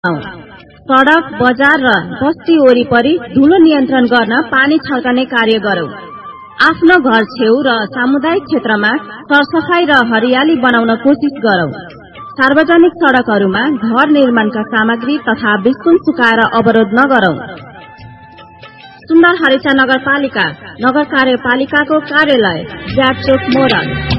सड़क, बजार र बस्ती वरिपरि धुलो नियन्त्रण गर्न पानी छल्कने कार्य गरौं। आफ्नो घर छेउ र सामुदायिक क्षेत्रमा सरसफाई र हरियाली बनाउन कोशिश गरौं। सार्वजनिक सड़कहरूमा घर निर्माणका सामग्री तथा बिस्कुन सुकाएर अवरोध नगरौं। सुन्दर हरिचा नगरपालिका नगर कार्यपालिकाको कार्यालय, ज्याटचोक मोरङ।